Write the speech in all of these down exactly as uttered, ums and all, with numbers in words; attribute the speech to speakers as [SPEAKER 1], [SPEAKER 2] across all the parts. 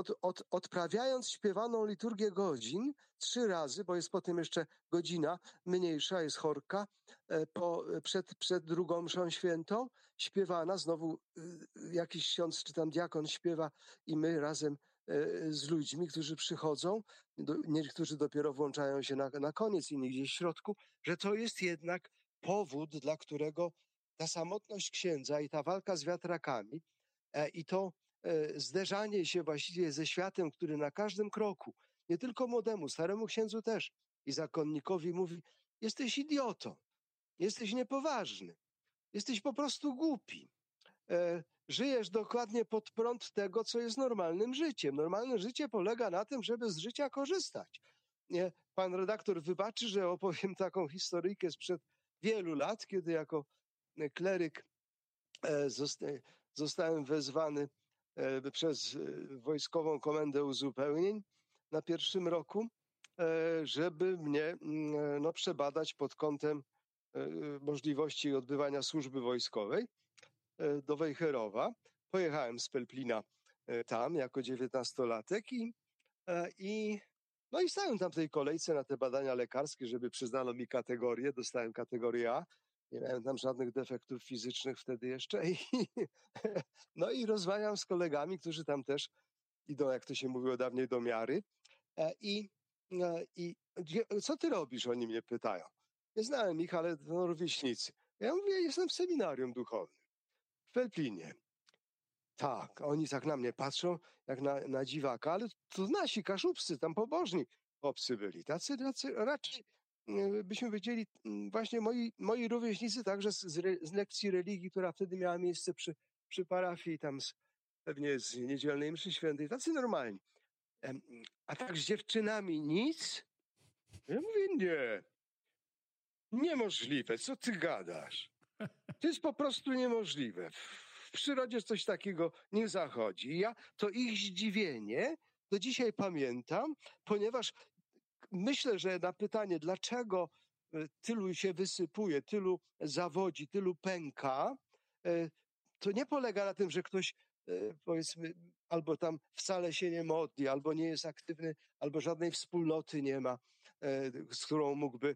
[SPEAKER 1] od, od, odprawiając śpiewaną liturgię godzin trzy razy, bo jest potem jeszcze godzina mniejsza, jest chorka, po, przed, przed drugą mszą świętą, śpiewana, znowu jakiś ksiądz czy tam diakon śpiewa i my razem z ludźmi, którzy przychodzą, niektórzy dopiero włączają się na, na koniec, inni gdzieś w środku, że to jest jednak powód, dla którego ta samotność księdza i ta walka z wiatrakami i to zderzanie się właściwie ze światem, który na każdym kroku, nie tylko młodemu, staremu księdzu też i zakonnikowi mówi: jesteś idiotą, jesteś niepoważny, jesteś po prostu głupi. Żyjesz dokładnie pod prąd tego, co jest normalnym życiem. Normalne życie polega na tym, żeby z życia korzystać. Nie, pan redaktor wybaczy, że opowiem taką historyjkę sprzed wielu lat, kiedy jako kleryk zostałem wezwany przez Wojskową Komendę Uzupełnień na pierwszym roku, żeby mnie no, przebadać pod kątem możliwości odbywania służby wojskowej do Wejherowa. Pojechałem z Pelplina tam jako dziewiętnastolatek i, i, no i stałem tam w tej kolejce na te badania lekarskie, żeby przyznano mi kategorię. Dostałem kategorię A. Nie miałem tam żadnych defektów fizycznych wtedy jeszcze. I, no i rozmawiam z kolegami, którzy tam też idą, jak to się mówiło dawniej, do miary. I, i co ty robisz? Oni mnie pytają. Nie znałem ich, ale to rówieśnicy. Ja mówię: jestem w seminarium duchownym w Pelplinie. Tak, oni tak na mnie patrzą, jak na, na dziwaka, ale to nasi kaszubscy, tam pobożni chłopcy byli. Tacy, tacy raczej byśmy powiedzieli właśnie moi, moi rówieśnicy także z, z lekcji religii, która wtedy miała miejsce przy, przy parafii, tam z, pewnie z niedzielnej mszy świętej, tacy normalni. A tak z dziewczynami nic? Ja mówię: nie, niemożliwe, co ty gadasz? To jest po prostu niemożliwe. W przyrodzie coś takiego nie zachodzi. I ja to ich zdziwienie do dzisiaj pamiętam, ponieważ myślę, że na pytanie, dlaczego tylu się wysypuje, tylu zawodzi, tylu pęka, to nie polega na tym, że ktoś, powiedzmy, albo tam wcale się nie modli, albo nie jest aktywny, albo żadnej wspólnoty nie ma, z którą mógłby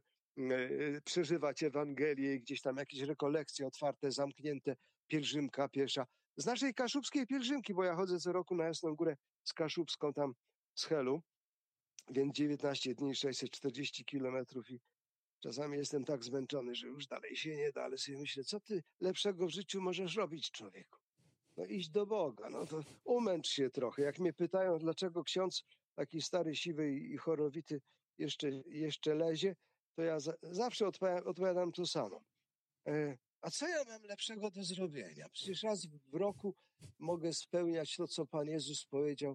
[SPEAKER 1] przeżywać Ewangelię, gdzieś tam jakieś rekolekcje otwarte, zamknięte, pielgrzymka piesza. Z naszej kaszubskiej pielgrzymki, bo ja chodzę co roku na Jasną Górę z Kaszubską tam z Helu, więc dziewiętnaście dni, sześćset czterdzieści kilometrów i czasami jestem tak zmęczony, że już dalej się nie da, ale sobie myślę, co ty lepszego w życiu możesz robić, człowieku? No iść do Boga, no to umęcz się trochę. Jak mnie pytają, dlaczego ksiądz taki stary, siwy i chorowity jeszcze, jeszcze lezie, to ja za, zawsze odpowiadam, odpowiadam to samo. E, a co ja mam lepszego do zrobienia? Przecież raz w roku mogę spełniać to, co Pan Jezus powiedział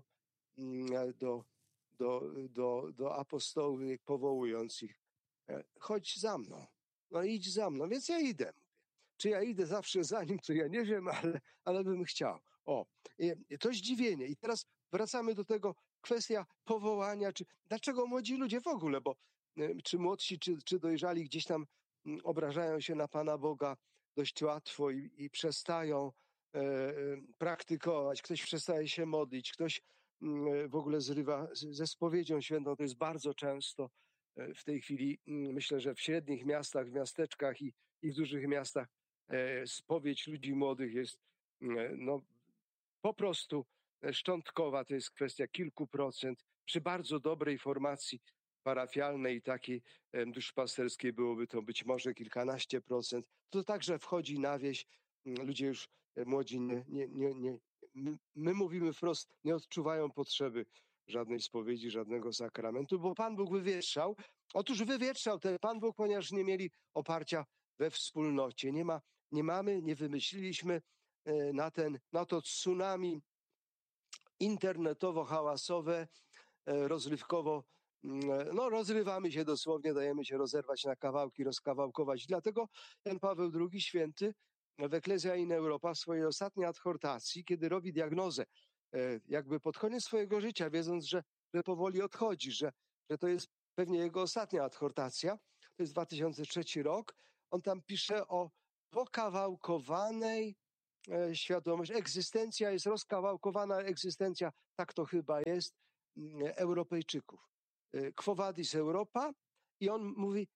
[SPEAKER 1] mm, do, do, do, do apostołów, powołując ich. E, chodź za mną. No idź za mną, więc ja idę. Czy ja idę zawsze za nim, to ja nie wiem, ale, ale bym chciał. O, to zdziwienie. I teraz wracamy do tego, kwestia powołania, czy dlaczego młodzi ludzie w ogóle, bo czy młodsi, czy, czy dojrzali gdzieś tam obrażają się na Pana Boga dość łatwo i, i przestają e, praktykować, ktoś przestaje się modlić, ktoś w ogóle zrywa ze spowiedzią świętą, to jest bardzo często w tej chwili, myślę, że w średnich miastach, w miasteczkach i, i w dużych miastach spowiedź ludzi młodych jest no, po prostu szczątkowa, to jest kwestia kilku procent. Przy bardzo dobrej formacji parafialnej i takiej duszpasterskiej byłoby to być może kilkanaście procent. To także wchodzi na wieś. Ludzie już młodzi, nie, nie, nie, nie, my, my mówimy wprost, nie odczuwają potrzeby żadnej spowiedzi, żadnego sakramentu, bo Pan Bóg wywietrzał. Otóż wywietrzał ten Pan Bóg, ponieważ nie mieli oparcia we wspólnocie. Nie ma, nie mamy, nie wymyśliliśmy na, ten, na to tsunami internetowo-hałasowe, rozrywkowo, no rozrywamy się dosłownie, dajemy się rozerwać na kawałki, rozkawałkować. Dlatego Jan Paweł drugi święty w Ecclesia in Europa w swojej ostatniej adhortacji, kiedy robi diagnozę jakby pod koniec swojego życia, wiedząc, że, że powoli odchodzi, że, że to jest pewnie jego ostatnia adhortacja, to jest dwa tysiące trzeci rok, on tam pisze o pokawałkowanej e, świadomość. Egzystencja jest rozkawałkowana, egzystencja, tak to chyba jest, mm, Europejczyków. E, Quo vadis Europa? I on mówi,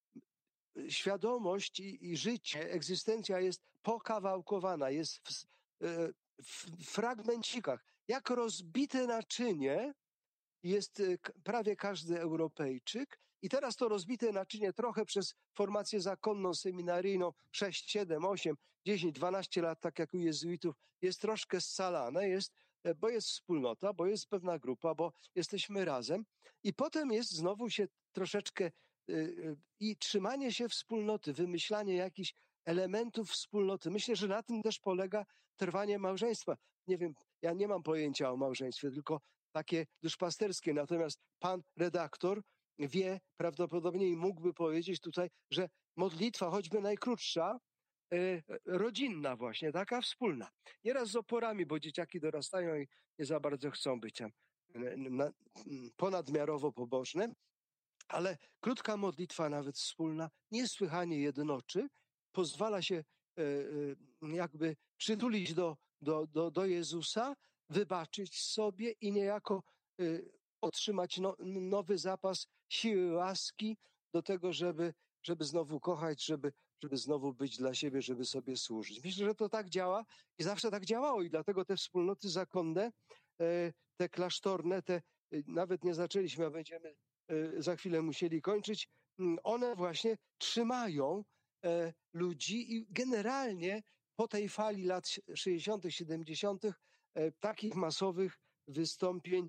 [SPEAKER 1] świadomość i, i życie, egzystencja jest pokawałkowana, jest w, s- e, w fragmencikach. Jak rozbite naczynie jest e, k- prawie każdy Europejczyk. I teraz to rozbite naczynie trochę przez formację zakonną, seminaryjną, sześć, siedem, osiem, dziesięć, dwanaście lat, tak jak u jezuitów, jest troszkę scalane, jest, e, bo jest wspólnota, bo jest pewna grupa, bo jesteśmy razem. I potem jest znowu się troszeczkę y, y, i trzymanie się wspólnoty, wymyślanie jakichś elementów wspólnoty. Myślę, że na tym też polega trwanie małżeństwa. Nie wiem, ja nie mam pojęcia o małżeństwie, tylko takie duszpasterskie. Natomiast pan redaktor wie prawdopodobnie i mógłby powiedzieć tutaj, że modlitwa, choćby najkrótsza, e, rodzinna właśnie, taka wspólna. Nieraz z oporami, bo dzieciaki dorastają i nie za bardzo chcą być tam e, na- ponadmiarowo pobożne, ale krótka modlitwa, nawet wspólna, niesłychanie jednoczy, pozwala się e, e, jakby przytulić do, do, do, do Jezusa, wybaczyć sobie i niejako e, otrzymać no, nowy zapas siły, łaski do tego, żeby, żeby znowu kochać, żeby, żeby znowu być dla siebie, żeby sobie służyć. Myślę, że to tak działa i zawsze tak działało i dlatego te wspólnoty zakonne, e, te klasztorne, te nawet nie zaczęliśmy, a będziemy e, za chwilę musieli kończyć, mm, one właśnie trzymają e, ludzi i generalnie po tej fali lat sześćdziesiątych, siedemdziesiątych e, takich masowych wystąpień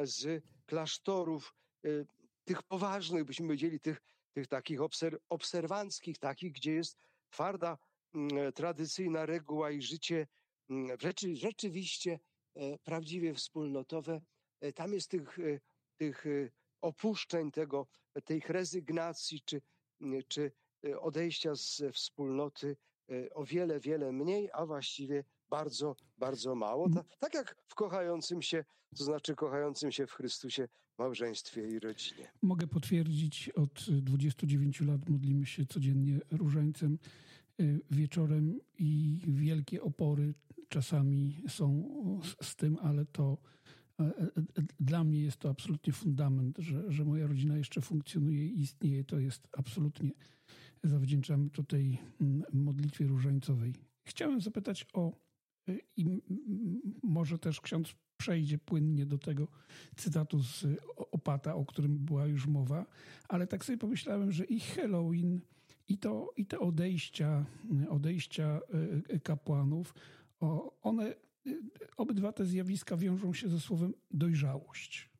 [SPEAKER 1] z klasztorów, e, tych poważnych, byśmy powiedzieli, tych, tych takich obser obserwanckich, takich, gdzie jest twarda, mm, tradycyjna reguła i życie mm, rzeczy, rzeczywiście e, prawdziwie wspólnotowe. E, Tam jest tych, e, tych e, opuszczeń tego, tej rezygnacji czy, czy odejścia ze wspólnoty e, o wiele, wiele mniej, a właściwie bardzo, bardzo mało. Ta, tak jak w kochającym się, to znaczy kochającym się w Chrystusie małżeństwie i rodzinie.
[SPEAKER 2] Mogę potwierdzić, od dwudziestu dziewięciu lat modlimy się codziennie różańcem y, wieczorem i wielkie opory czasami są z, z tym, ale to e, e, dla mnie jest to absolutnie fundament, że, że moja rodzina jeszcze funkcjonuje i istnieje. To jest absolutnie, zawdzięczamy to tej mm, modlitwie różańcowej. Chciałem zapytać o, y, i m- m- może też ksiądz przejdzie płynnie do tego cytatu z Opata, o którym była już mowa, ale tak sobie pomyślałem, że i Halloween, i, to, i te odejścia, odejścia y, kapłanów, o, one, y, obydwa te zjawiska wiążą się ze słowem dojrzałość,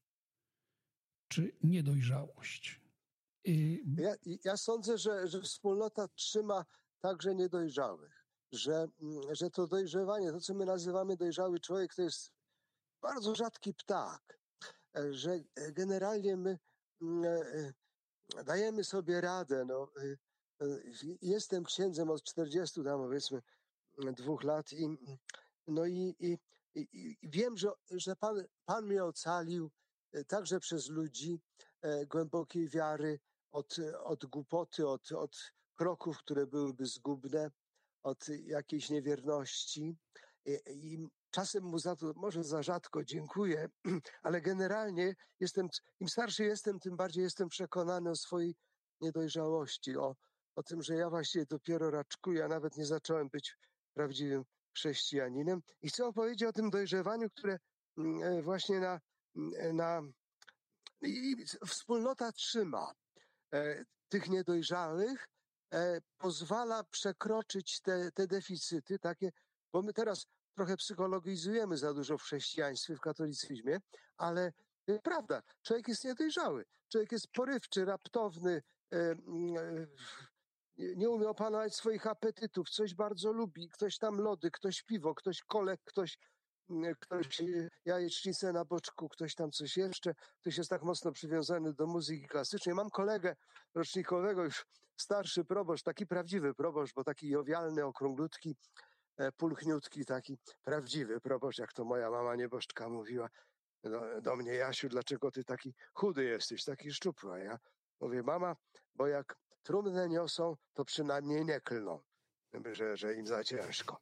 [SPEAKER 2] czy niedojrzałość. Y,
[SPEAKER 1] Ja, ja sądzę, że, że wspólnota trzyma także niedojrzałych, że, mm, że to dojrzewanie, to co my nazywamy dojrzały człowiek, to jest bardzo rzadki ptak, e, że e, generalnie my mm, e, e, dajemy sobie radę. No, e, e, jestem księdzem od czterdziestu tam powiedzmy dwóch lat i no i, i, i, i wiem, że, że Pan, Pan mnie ocalił e, także przez ludzi e, głębokiej wiary od, od głupoty, od, od kroków, które byłyby zgubne, od jakiejś niewierności. I, i czasem mu za to może za rzadko dziękuję, ale generalnie jestem, im starszy jestem, tym bardziej jestem przekonany o swojej niedojrzałości, o, o tym, że ja właściwie dopiero raczkuję, a nawet nie zacząłem być prawdziwym chrześcijaninem. I chcę opowiedzieć o tym dojrzewaniu, które mm, e, właśnie na, mm, na i wspólnota trzyma e, tych niedojrzałych, e, pozwala przekroczyć te, te deficyty takie, bo my teraz trochę psychologizujemy za dużo w chrześcijaństwie, w katolicyzmie, ale e, prawda, człowiek jest niedojrzały, człowiek jest porywczy, raptowny, e, mm, e, nie nie umie opanować swoich apetytów, coś bardzo lubi, ktoś tam lody, ktoś piwo, ktoś kolek, ktoś, mm, ktoś e, jajecznicę na boczku, ktoś tam coś jeszcze, ktoś jest tak mocno przywiązany do muzyki klasycznej. Mam kolegę rocznikowego, już starszy proboszcz, taki prawdziwy proboszcz, bo taki jowialny, okrąglutki, e, pulchniutki, taki prawdziwy proboszcz, jak to moja mama nieboszczka mówiła do, do mnie: Jasiu, dlaczego ty taki chudy jesteś, taki szczupły? A ja mówię: mama, bo jak trumnę niosą, to przynajmniej nie klną. że, że im za ciężko.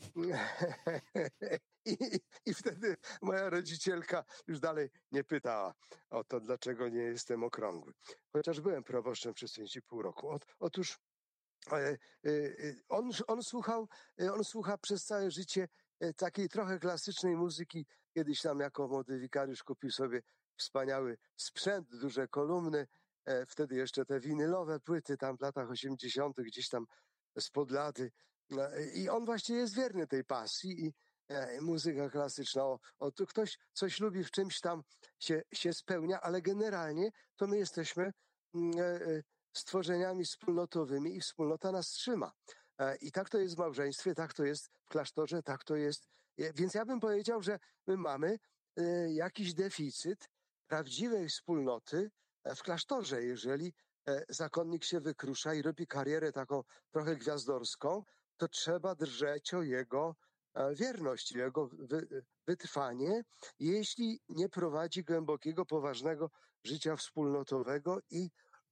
[SPEAKER 1] I, I wtedy moja rodzicielka już dalej nie pytała o to, dlaczego nie jestem okrągły. Chociaż byłem proboszczem przez pięć i pół roku. Ot, otóż e, e, on, on, słuchał, on słucha przez całe życie takiej trochę klasycznej muzyki. Kiedyś tam jako młody wikariusz kupił sobie wspaniały sprzęt, duże kolumny, e, wtedy jeszcze te winylowe płyty tam w latach osiemdziesiątych gdzieś tam spod lady. I on właśnie jest wierny tej pasji i e, muzyka klasyczna. O, o, tu ktoś coś lubi, w czymś tam się, się spełnia, ale generalnie to my jesteśmy mm, e, stworzeniami wspólnotowymi i wspólnota nas trzyma. E, I tak to jest w małżeństwie, tak to jest w klasztorze, tak to jest. E, więc ja bym powiedział, że my mamy e, jakiś deficyt prawdziwej wspólnoty w klasztorze, jeżeli e, zakonnik się wykrusza i robi karierę taką trochę gwiazdorską, to trzeba drżeć o jego wierność, jego wy, wytrwanie, jeśli nie prowadzi głębokiego, poważnego życia wspólnotowego i,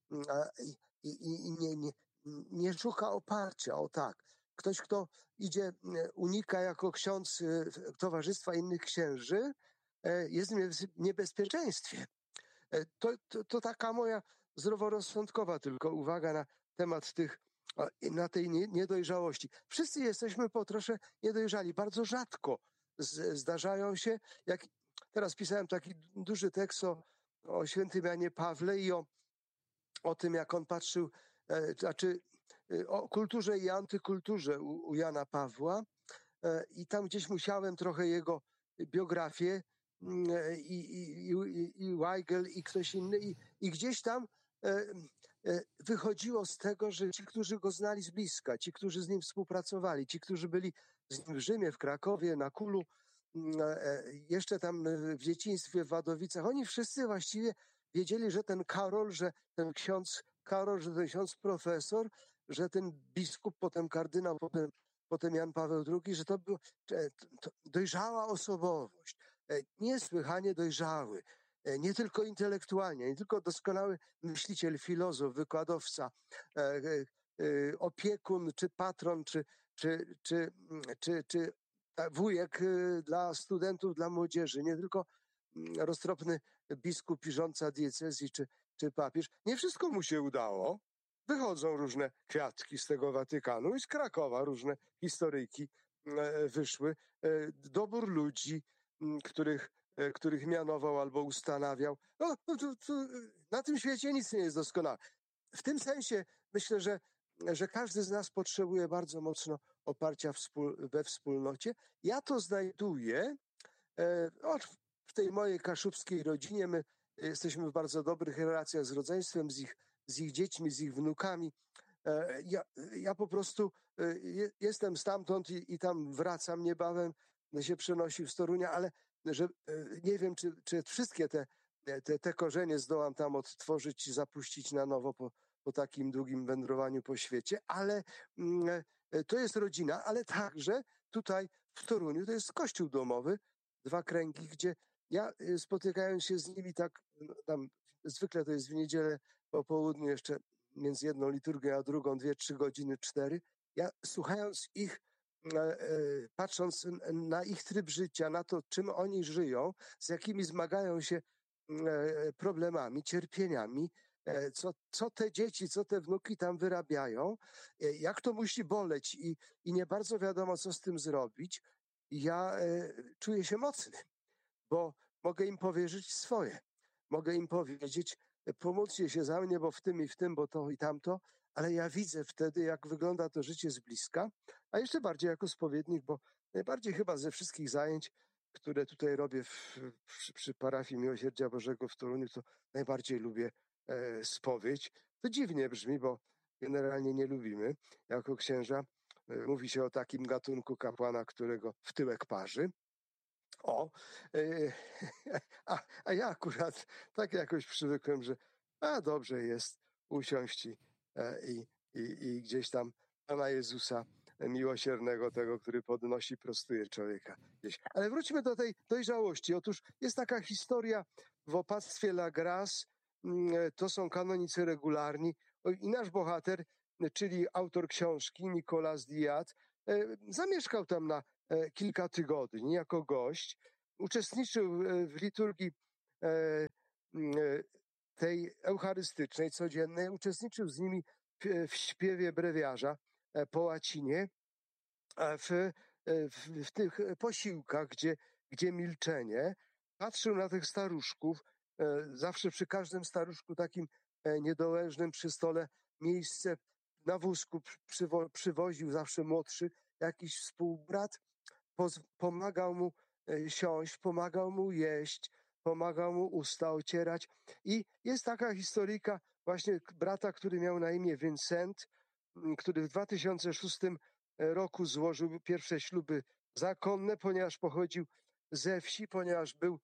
[SPEAKER 1] i, i, i nie, nie, nie szuka oparcia. O tak. Ktoś, kto idzie, unika jako ksiądz towarzystwa innych księży, jest w niebezpieczeństwie. To, to, to taka moja zdroworozsądkowa tylko uwaga na temat tych, na tej niedojrzałości. Wszyscy jesteśmy po trosze niedojrzali. Bardzo rzadko z, zdarzają się, jak teraz pisałem taki duży tekst o, o świętym Janie Pawle i o, o tym, jak on patrzył, e, znaczy o kulturze i antykulturze u, u Jana Pawła e, i tam gdzieś musiałem trochę jego biografię i, i, i, i Weigel i ktoś inny i, i gdzieś tam e, e, wychodziło z tego, że ci, którzy go znali z bliska, ci, którzy z nim współpracowali, ci, którzy byli z nim w Rzymie, w Krakowie, na Kulu, e, jeszcze tam w dzieciństwie w Wadowicach, oni wszyscy właściwie wiedzieli, że ten Karol, że ten ksiądz Karol, że ten ksiądz profesor, że ten biskup, potem kardynał, potem, potem Jan Paweł drugi, że to była dojrzała osobowość, niesłychanie dojrzały, nie tylko intelektualnie, nie tylko doskonały myśliciel, filozof, wykładowca, opiekun, czy patron, czy, czy, czy, czy, czy wujek dla studentów, dla młodzieży, nie tylko roztropny biskup i rządca diecezji, czy, czy papież. Nie wszystko mu się udało. Wychodzą różne kwiatki z tego Watykanu i z Krakowa różne historyjki wyszły. Dobór ludzi, których, których mianował albo ustanawiał. No, to, to, na tym świecie nic nie jest doskonałe. W tym sensie myślę, że, że każdy z nas potrzebuje bardzo mocno oparcia wspól, we wspólnocie. Ja to znajduję e, w tej mojej kaszubskiej rodzinie. My jesteśmy w bardzo dobrych relacjach z rodzeństwem, z ich, z ich dziećmi, z ich wnukami. E, ja, ja po prostu e, jestem stamtąd i, i tam wracam niebawem, się przenosi w Torunia, ale że nie wiem, czy, czy wszystkie te, te, te korzenie zdołam tam odtworzyć i zapuścić na nowo po, po takim długim wędrowaniu po świecie, ale mm, to jest rodzina, ale także tutaj w Toruniu to jest kościół domowy, dwa kręgi, gdzie ja spotykając się z nimi tak, tam zwykle to jest w niedzielę po południu jeszcze między jedną liturgią a drugą, dwie, trzy godziny, cztery, ja słuchając ich, patrząc na ich tryb życia, na to, czym oni żyją, z jakimi zmagają się problemami, cierpieniami, co, co te dzieci, co te wnuki tam wyrabiają, jak to musi boleć i, i nie bardzo wiadomo, co z tym zrobić, ja czuję się mocny, bo mogę im powierzyć swoje. Mogę im powiedzieć, pomóżcie się za mnie, bo w tym i w tym, bo to i tamto, ale ja widzę wtedy, jak wygląda to życie z bliska, a jeszcze bardziej jako spowiednik, bo najbardziej chyba ze wszystkich zajęć, które tutaj robię w, przy, przy parafii Miłosierdzia Bożego w Toruniu, to najbardziej lubię e, spowiedź. To dziwnie brzmi, bo generalnie nie lubimy jako księża. E, mówi się o takim gatunku kapłana, którego w tyłek parzy. O, e, a, a ja akurat tak jakoś przywykłem, że a dobrze jest usiąść i, i, i, i gdzieś tam Pana Jezusa miłosiernego, tego, który podnosi, prostuje człowieka gdzieś. Ale wróćmy do tej dojrzałości. Otóż jest taka historia w opactwie La Grace, to są kanonicy regularni i nasz bohater czyli autor książki Nicolas Diat, zamieszkał tam na kilka tygodni jako gość. Uczestniczył w liturgii tej eucharystycznej, codziennej. Uczestniczył z nimi w śpiewie brewiarza po łacinie, w, w, w tych posiłkach, gdzie, gdzie milczenie. Patrzył na tych staruszków, zawsze przy każdym staruszku takim niedołężnym przy stole miejsce na wózku przywo, przywoził zawsze młodszy jakiś współbrat, poz, pomagał mu siąść, pomagał mu jeść, pomagał mu usta ocierać. I jest taka historyjka właśnie brata, który miał na imię Vincent, który w dwa tysiące szóstym roku złożył pierwsze śluby zakonne, ponieważ pochodził ze wsi, ponieważ był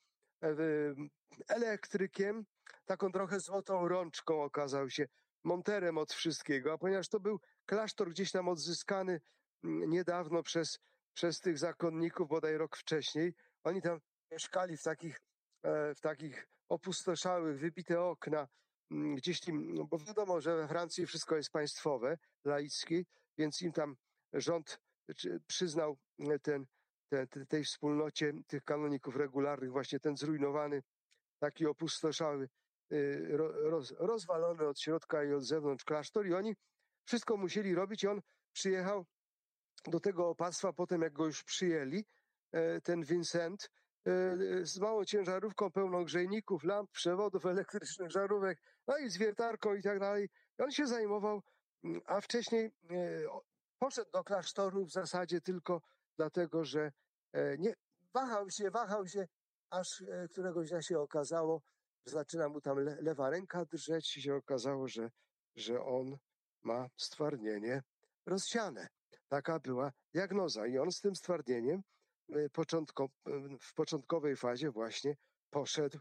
[SPEAKER 1] elektrykiem, taką trochę złotą rączką okazał się, monterem od wszystkiego, a ponieważ to był klasztor gdzieś tam odzyskany niedawno przez, przez tych zakonników, bodaj rok wcześniej, oni tam mieszkali w takich, w takich opustoszałych, wybite okna, gdzieś tam, no bo wiadomo, że we Francji wszystko jest państwowe, laickie, więc im tam rząd przyznał ten, ten, tej wspólnocie tych kanoników regularnych właśnie ten zrujnowany, taki opustoszały, roz, rozwalony od środka i od zewnątrz klasztor i oni wszystko musieli robić i on przyjechał do tego opactwa potem, jak go już przyjęli, ten Vincent, z małą ciężarówką pełną grzejników, lamp, przewodów elektrycznych, żarówek, no i z wiertarką i tak dalej. I on się zajmował, a wcześniej poszedł do klasztoru w zasadzie tylko dlatego, że nie wahał się, wahał się, aż któregoś dnia się okazało, że zaczyna mu tam le, lewa ręka drżeć i się okazało, że, że on ma stwardnienie rozsiane. Taka była diagnoza i on z tym stwardnieniem początko, w początkowej fazie właśnie poszedł,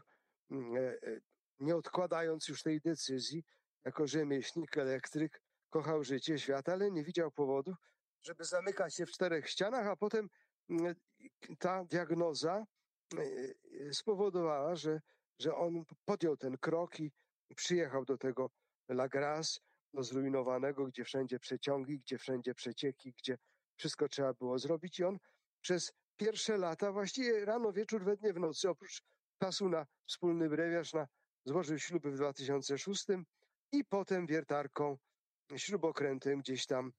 [SPEAKER 1] nie odkładając już tej decyzji, jako rzemieślnik, elektryk, kochał życie, świat, ale nie widział powodów, żeby zamykać się w czterech ścianach, a potem ta diagnoza spowodowała, że, że on podjął ten krok i przyjechał do tego La Grasse, do zrujnowanego, gdzie wszędzie przeciągi, gdzie wszędzie przecieki, gdzie wszystko trzeba było zrobić i on przez pierwsze lata, właściwie rano, wieczór, we dnie, w nocy, oprócz czasu na wspólny brewiarz, na, złożył śluby w dwa tysiące szóstym i potem wiertarką, śrubokrętem gdzieś tam.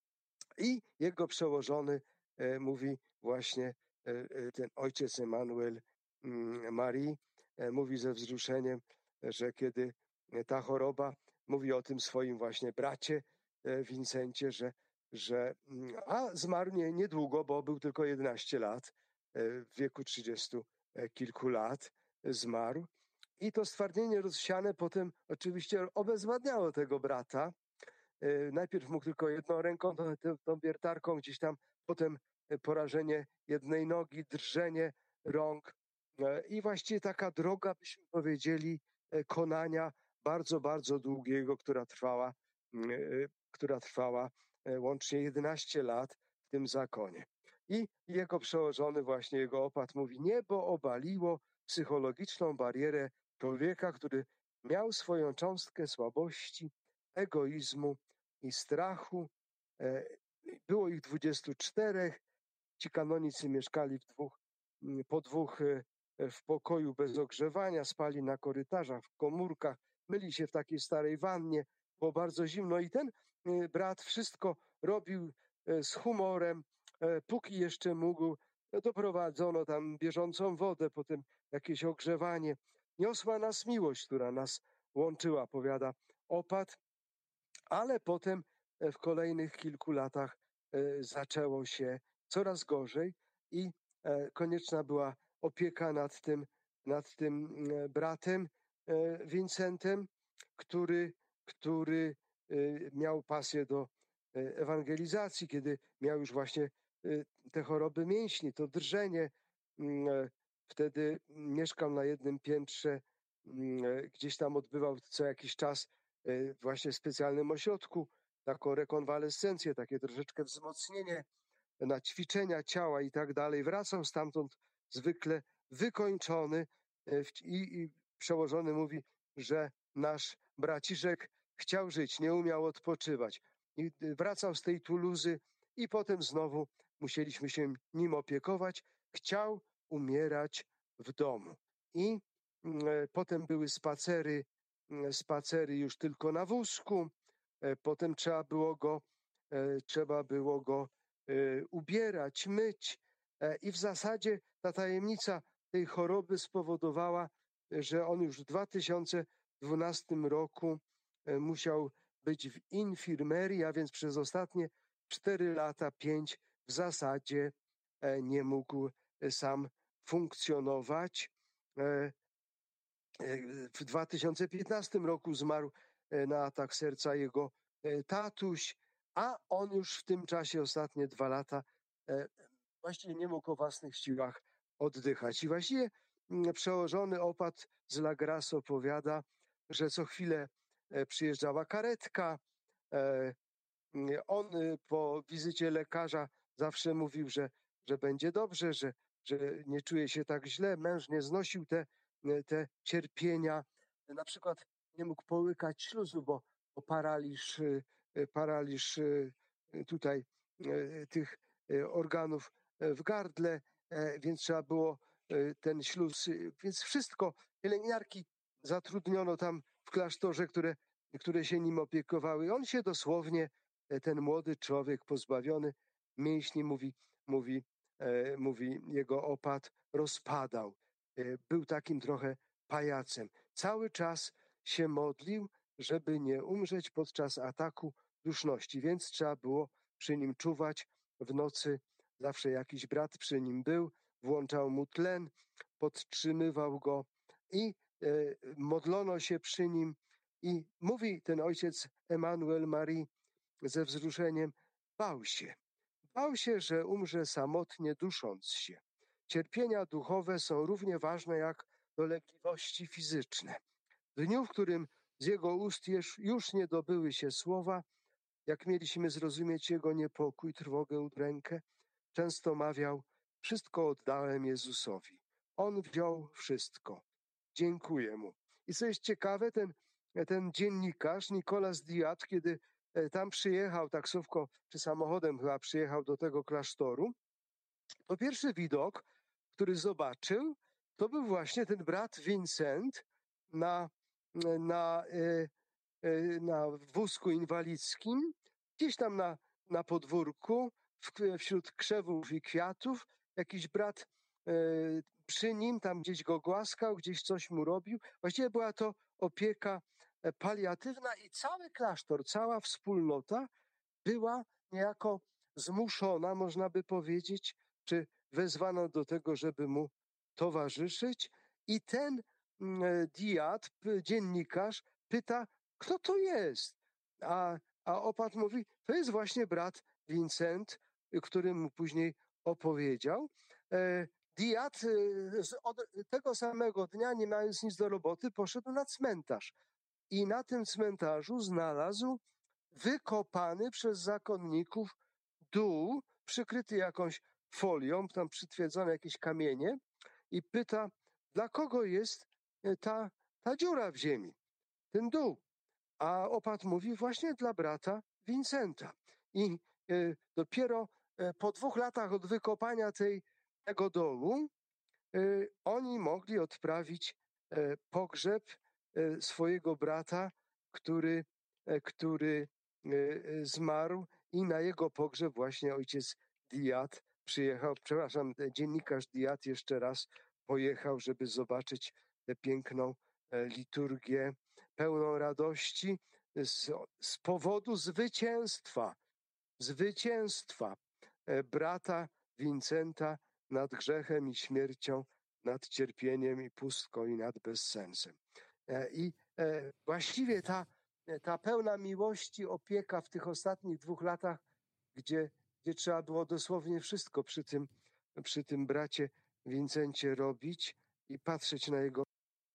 [SPEAKER 1] I jego przełożony e, mówi właśnie, e, ten ojciec Emanuel mm, Marii, e, mówi ze wzruszeniem, że kiedy ta choroba, mówi o tym swoim właśnie bracie e, Wincencie, że, że a zmarł nie, niedługo, bo był tylko jedenaście lat, e, w wieku trzydziestu kilku lat zmarł. I to stwardnienie rozsiane potem oczywiście obezwładniało tego brata. Najpierw mógł tylko jedną ręką, tą, tą wiertarką gdzieś tam, potem porażenie jednej nogi, drżenie rąk i właściwie taka droga, byśmy powiedzieli, konania bardzo, bardzo długiego, która trwała, która trwała łącznie jedenaście lat w tym zakonie. I jego przełożony, właśnie jego opat mówi, niebo obaliło psychologiczną barierę człowieka, który miał swoją cząstkę słabości, egoizmu i strachu. Było ich dwudziestu czterech. Ci kanonicy mieszkali w dwóch, po dwóch w pokoju bez ogrzewania, spali na korytarzach, w komórkach, myli się w takiej starej wannie, było bardzo zimno i ten brat wszystko robił z humorem, póki jeszcze mógł. Doprowadzono tam bieżącą wodę, potem jakieś ogrzewanie. Niosła nas miłość, która nas łączyła, powiada opat, ale potem w kolejnych kilku latach zaczęło się coraz gorzej i konieczna była opieka nad tym, nad tym bratem Vincentem, który, który miał pasję do ewangelizacji, kiedy miał już właśnie te choroby mięśni, to drżenie. Wtedy mieszkał na jednym piętrze, gdzieś tam odbywał co jakiś czas właśnie w specjalnym ośrodku taką rekonwalescencję, takie troszeczkę wzmocnienie na ćwiczenia ciała i tak dalej. Wracał stamtąd zwykle wykończony i, i przełożony mówi, że nasz braciszek chciał żyć, nie umiał odpoczywać. i wracał z tej Tuluzy i potem znowu musieliśmy się nim opiekować. Chciał umierać w domu. I potem były spacery, spacery już tylko na wózku. Potem trzeba było go, trzeba było go ubierać, myć. I w zasadzie ta tajemnica tej choroby spowodowała, że on już w dwa tysiące dwunastym roku musiał być w infirmerii, a więc przez ostatnie cztery lata, pięć w zasadzie nie mógł sam funkcjonować. W dwa tysiące piętnastym roku zmarł na atak serca jego tatuś, a on już w tym czasie ostatnie dwa lata właściwie nie mógł o własnych siłach oddychać. I właściwie przełożony opat z La Grasse opowiada, że co chwilę przyjeżdżała karetka. On po wizycie lekarza zawsze mówił, że, że będzie dobrze, że, że nie czuje się tak źle. Męż nie znosił te, te cierpienia. Na przykład nie mógł połykać śluzu, bo, bo paraliż, paraliż tutaj tych organów w gardle, więc trzeba było ten śluz, więc wszystko. Pielęgniarki zatrudniono tam w klasztorze, które, które się nim opiekowały. On się dosłownie, ten młody człowiek pozbawiony mięśni, mówi, mówi, e, mówi jego opat, rozpadał. E, był takim trochę pajacem. Cały czas się modlił, żeby nie umrzeć podczas ataku duszności, więc trzeba było przy nim czuwać. W nocy zawsze jakiś brat przy nim był, włączał mu tlen, podtrzymywał go i e, modlono się przy nim. I mówi ten ojciec Emmanuel Marie ze wzruszeniem, bał się. Bał się, że umrze samotnie, dusząc się. Cierpienia duchowe są równie ważne jak dolegliwości fizyczne. W dniu, w którym z jego ust już nie dobyły się słowa, jak mieliśmy zrozumieć jego niepokój, trwogę, udrękę, często mawiał, wszystko oddałem Jezusowi. On wziął wszystko. Dziękuję mu. I co jest ciekawe, ten, ten dziennikarz, Nicolas Diat, kiedy tam przyjechał taksówką, czy samochodem chyba przyjechał do tego klasztoru, to pierwszy widok, który zobaczył, to był właśnie ten brat Vincent na, na, na wózku inwalidzkim, gdzieś tam na, na podwórku, wśród krzewów i kwiatów. Jakiś brat przy nim, tam gdzieś go głaskał, gdzieś coś mu robił. Właściwie była to opieka paliatywna i cały klasztor, cała wspólnota była niejako zmuszona, można by powiedzieć, czy wezwana do tego, żeby mu towarzyszyć. I ten Diat, dziennikarz, pyta, kto to jest? A, a opat mówi, to jest właśnie brat Vincent, który mu później opowiedział. Diat od tego samego dnia, nie mając nic do roboty, poszedł na cmentarz. I na tym cmentarzu znalazł wykopany przez zakonników dół, przykryty jakąś folią, tam przytwierdzone jakieś kamienie, i pyta, dla kogo jest ta, ta dziura w ziemi, ten dół. A opat mówi, właśnie dla brata Vincenta. I y, dopiero y, po dwóch latach od wykopania tej, tego dołu y, oni mogli odprawić y, pogrzeb y, swojego brata, który, y, który y, zmarł, i na jego pogrzeb właśnie ojciec Diat przyjechał, przepraszam, dziennikarz Diat jeszcze raz pojechał, żeby zobaczyć tę piękną liturgię, pełną radości z, z powodu zwycięstwa, zwycięstwa brata Vincenta nad grzechem i śmiercią, nad cierpieniem i pustką i nad bezsensem. I właściwie ta, ta pełna miłości opieka w tych ostatnich dwóch latach, gdzie, gdzie trzeba było dosłownie wszystko przy tym, przy tym bracie Vincencie robić i patrzeć na jego,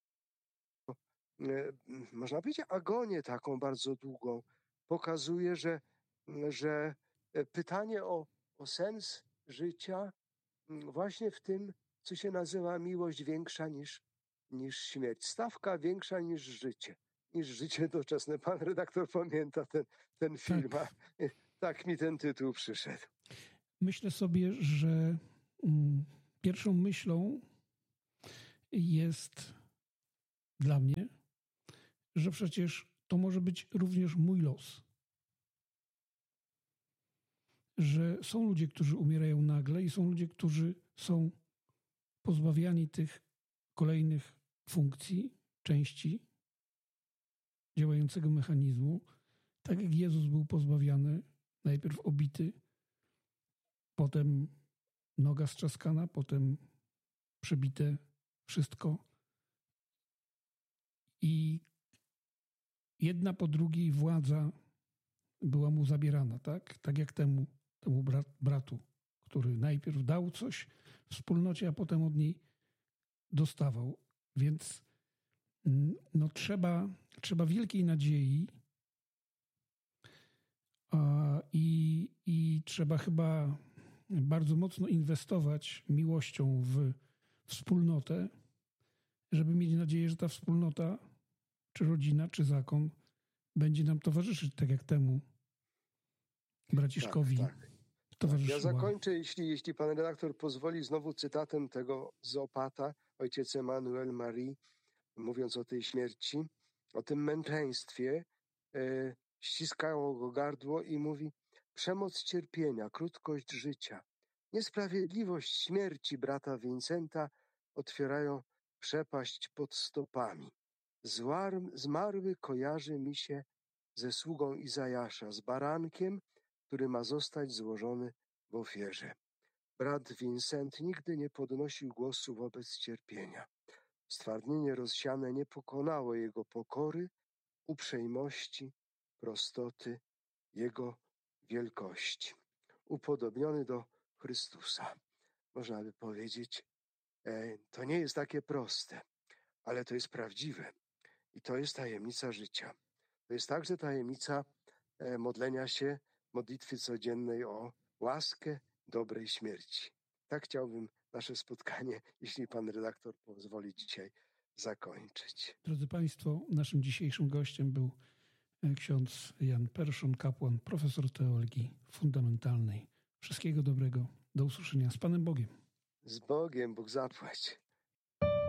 [SPEAKER 1] można powiedzieć, agonię taką bardzo długą, pokazuje, że, że pytanie o, o sens życia właśnie w tym, co się nazywa miłość większa niż, niż śmierć, stawka większa niż życie. niż życie doczesne. Pan redaktor pamięta ten, ten film,
[SPEAKER 2] Tak.
[SPEAKER 1] a tak mi ten tytuł przyszedł.
[SPEAKER 2] Myślę sobie, że mm, pierwszą myślą jest dla mnie, że przecież to może być również mój los. Że są ludzie, którzy umierają nagle i są ludzie, którzy są pozbawiani tych kolejnych funkcji, części działającego mechanizmu, tak jak Jezus był pozbawiany, najpierw obity, potem noga strzaskana, potem przebite wszystko i jedna po drugiej władza była mu zabierana, tak? Tak jak temu, temu brat, bratu, który najpierw dał coś wspólnocie, a potem od niej dostawał. Więc no, trzeba, trzeba wielkiej nadziei a, i, i trzeba chyba bardzo mocno inwestować miłością w wspólnotę, żeby mieć nadzieję, że ta wspólnota, czy rodzina, czy zakon będzie nam towarzyszyć, tak jak temu braciszkowi
[SPEAKER 1] tak, tak.
[SPEAKER 2] towarzyszyła.
[SPEAKER 1] Ja zakończę, jeśli, jeśli pan redaktor pozwoli, znowu cytatem tego zoopata, ojciec Emmanuel Marie, mówiąc o tej śmierci, o tym męczeństwie, e, ściskało go gardło i mówi: przemoc cierpienia, krótkość życia, niesprawiedliwość śmierci brata Vincenta otwierają przepaść pod stopami. Złar, zmarły kojarzy mi się ze sługą Izajasza, z barankiem, który ma zostać złożony w ofierze. Brat Vincent nigdy nie podnosił głosu wobec cierpienia. Stwardnienie rozsiane nie pokonało jego pokory, uprzejmości, prostoty, jego wielkości. Upodobniony do Chrystusa. Można by powiedzieć, e, to nie jest takie proste, ale to jest prawdziwe. I to jest tajemnica życia. To jest także tajemnica e, modlenia się, modlitwy codziennej o łaskę dobrej śmierci. Tak chciałbym nasze spotkanie, jeśli pan redaktor pozwoli, dzisiaj zakończyć.
[SPEAKER 2] Drodzy Państwo, naszym dzisiejszym gościem był ksiądz Jan Perszun, kapłan, profesor teologii fundamentalnej. Wszystkiego dobrego. Do usłyszenia. Z Panem Bogiem.
[SPEAKER 1] Z Bogiem, Bóg zapłać.